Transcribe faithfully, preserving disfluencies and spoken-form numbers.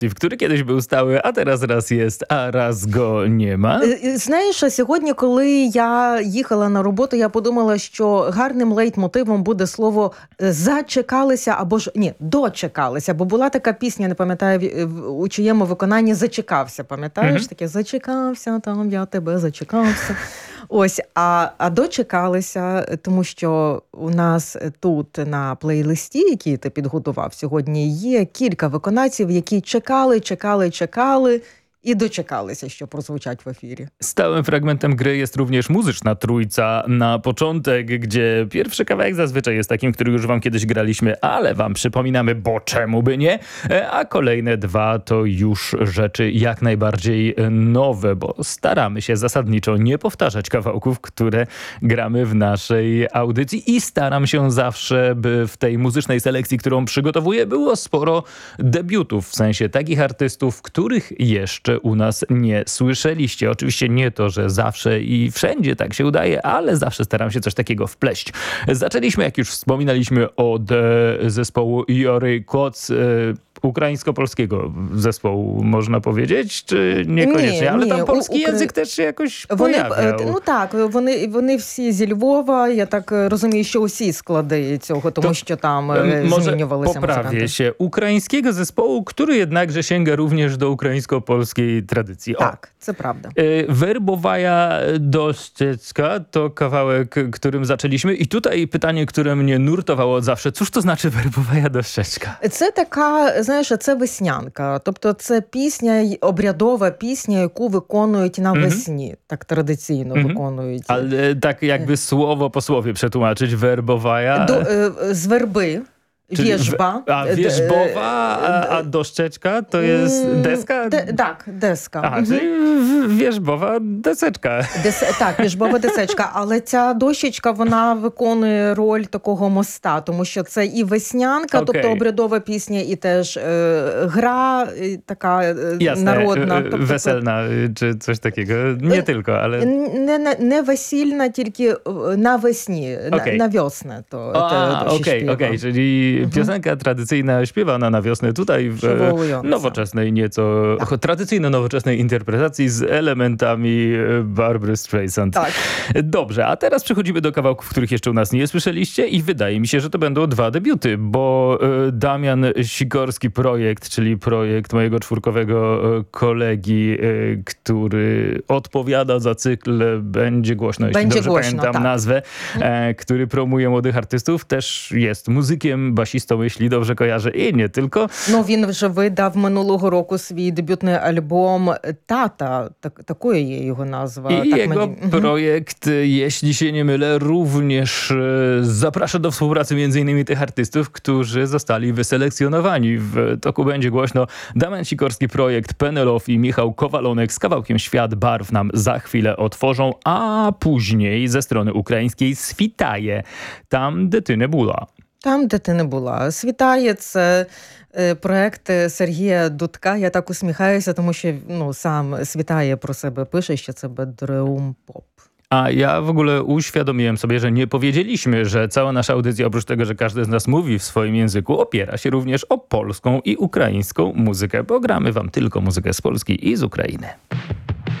który kiedyś był stały, a teraz raz jest, a raz go не ма. Знаєш, сьогодні, коли я їхала на роботу, я подумала, що гарним лейтмотивом буде слово «зачекалися» або ж, ні, «дочекалися», бо була така пісня, не пам'ятаю, у чиєму виконанні «Зачекався», пам'ятаєш? Mm-hmm. Таке «Зачекався, там я тебе зачекався». Ось, а, а дочекалися, тому що у нас тут на плейлисті, який ти підготував сьогодні, є кілька виконавців, які чекали, чекали, чекали i doczekali się, що прозвучать w efirze. Stałym fragmentem gry jest również muzyczna trójca na początek, gdzie pierwszy kawałek zazwyczaj jest takim, który już wam kiedyś graliśmy, ale wam przypominamy, bo czemu by nie? A kolejne dwa to już rzeczy jak najbardziej nowe, bo staramy się zasadniczo nie powtarzać kawałków, które gramy w naszej audycji i staram się zawsze, by w tej muzycznej selekcji, którą przygotowuję, było sporo debiutów, w sensie takich artystów, których jeszcze u nas nie słyszeliście. Oczywiście nie to, że zawsze i wszędzie tak się udaje, ale zawsze staram się coś takiego wpleść. Zaczęliśmy, jak już wspominaliśmy, od e, zespołu Jory Koc, e, ukraińsko-polskiego zespołu, można powiedzieć, czy niekoniecznie? Ні, ale ні, tam polski Ukra... język też się jakoś вони, pojawiał. Ну так, вони, вони всі зі Львова, я так розумію, що усі склади цього, тому to, що tam może zamieniowалися poprawię muzykanty. się. Ukraińskiego zespołu, który jednakże sięga również do ukraińsko-polskiej tradycji. O. Tak, це правда. Werbowaja Doszczecka to kawałek, którym zaczęliśmy. I tutaj pytanie, które mnie nurtowało od zawsze. Cóż to znaczy Werbowaja Doszczecka? Це така, знаєш, це веснянка. Тобто це пісня, обрядова пісня, яку виконують навесні. Mm-hmm. Так традиційно mm-hmm. виконують. Ale tak jakby słowo po słowie przetłumaczyć. Werbowaja... Do, z werby. Wierzba. A wierzbowa, a, a doszczeczka to jest deska? De, tak, deska. Aha, czyli wierzbowa deseczka. Дес, так, віжбова десечка. Але ця дощечка, вона виконує роль такого моста, тому що це і веснянка, okay. тобто обрядова пісня, і теж е, гра і така Jasne, народна. Тобто, weselna, czy coś takiego. Nie tylko, ale... Не, не, не весільна, тільки навесні, okay. на, на весне. То, a, okej, okay, okay, czyli piosenka tradycyjna śpiewana na wiosnę tutaj w nowoczesnej nieco, tak. tradycyjno-nowoczesnej interpretacji z elementami Barbry Streisand. Tak. Dobrze, a teraz przechodzimy do kawałków, których jeszcze u nas nie słyszeliście i wydaje mi się, że to będą dwa debiuty, bo Damian Sikorski projekt, czyli projekt mojego czwórkowego kolegi, który odpowiada za cykl Będzie Głośno, jeśli Będzie dobrze głośno, pamiętam tak. nazwę, hmm. który promuje młodych artystów, też jest muzykiem, basistą, jeśli dobrze kojarzę, i nie tylko. Ну, він вже видав минулого року свій дебютний альбом «Тата», так, такою є його назва. I tak jego мені... projekt, jeśli się nie mylę, również zaprasza do współpracy między innymi tych artystów, którzy zostali wyselekcjonowani. W toku Będzie Głośno Damian Sikorski projekt, Penelof i Michał Kowalonek z kawałkiem Świat barw nam za chwilę otworzą, a później ze strony ukraińskiej Світає, tam де ти не була. Там, де ти не була. «Світає» – це проект Сергія Дудка. Я так усміхаюся, тому що ну, сам Світає про себе пише, що це бедроум-поп. A ja w ogóle uświadomiłem sobie, że nie powiedzieliśmy, że cała nasza audycja, oprócz tego, że każdy z nas mówi w swoim języku, opiera się również o polską i ukraińską muzykę, bo gramy wam tylko muzykę z Polski i z Ukrainy.